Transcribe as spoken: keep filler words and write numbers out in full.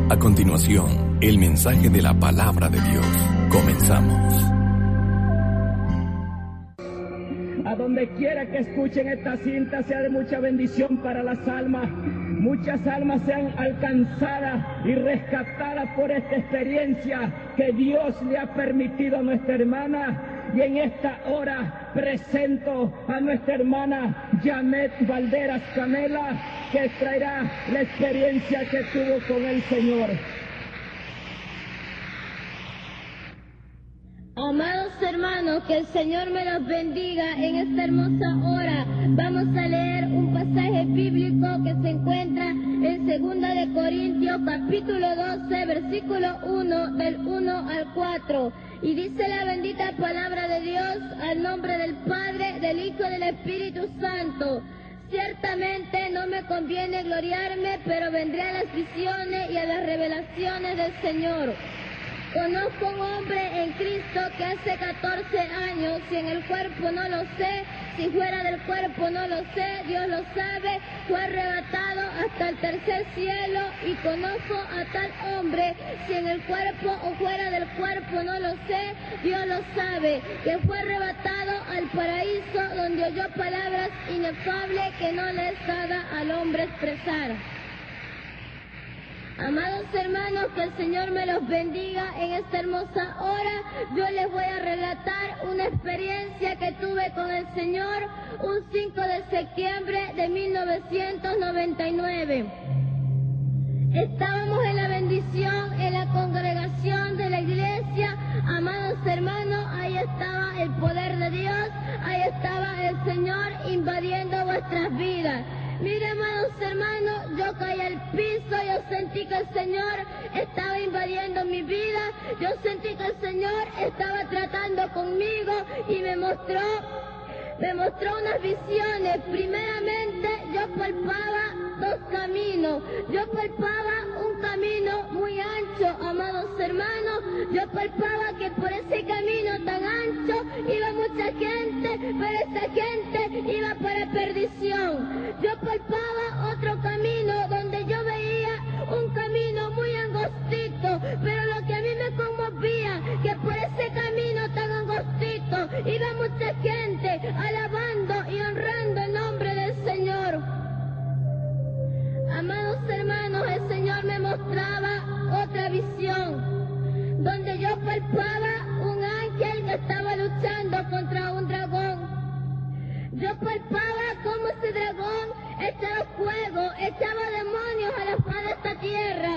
A continuación, el mensaje de la palabra de Dios. Comenzamos. A donde quiera que escuchen esta cinta sea de mucha bendición para las almas. Muchas almas sean alcanzadas y rescatadas por esta experiencia que Dios le ha permitido a nuestra hermana. Y en esta hora presento a nuestra hermana Janet Valderas Canela, que traerá la experiencia que tuvo con el Señor. Amados hermanos, que el Señor me los bendiga en esta hermosa hora. Vamos a leer un pasaje bíblico que se encuentra en segunda de Corintios, capítulo doce, versículo uno, del uno al cuatro. Y dice la bendita palabra de Dios, al nombre del Padre, del Hijo y del Espíritu Santo. Ciertamente no me conviene gloriarme, pero vendré a las visiones y a las revelaciones del Señor. Conozco un hombre en Cristo que hace catorce años, si en el cuerpo no lo sé, si fuera del cuerpo no lo sé, Dios lo sabe, fue arrebatado hasta el tercer cielo, y conozco a tal hombre, si en el cuerpo o fuera del cuerpo no lo sé, Dios lo sabe, que fue arrebatado al paraíso, donde oyó palabras inefables que no le es dada al hombre expresar. Amados hermanos, que el Señor me los bendiga en esta hermosa hora. Yo les voy a relatar una experiencia que tuve con el Señor un cinco de septiembre de mil novecientos noventa y nueve. Estábamos en la bendición, en la congregación de la iglesia. Amados hermanos, ahí estaba el poder de Dios, ahí estaba el Señor invadiendo vuestras vidas. Mire, amados hermanos, yo caí al piso, yo sentí que el Señor estaba invadiendo mi vida, yo sentí que el Señor estaba tratando conmigo y me mostró, me mostró unas visiones. Primeramente, yo palpaba dos caminos, yo palpaba un camino muy ancho, amados hermanos, yo palpaba que por ese camino tan ancho iba mucha gente, pero esa gente iba para perdición. Yo palpaba otro camino donde yo veía un camino muy angostito, pero lo que a mí me conmovía, que por ese camino tan angostito iba mucha gente alabando y honrando el nombre del Señor. Amados hermanos, el Señor me mostraba otra visión, donde yo palpaba un ángel que estaba luchando contra un dragón. Yo palpaba como ese dragón echaba fuego, echaba demonios a la faz de esta tierra.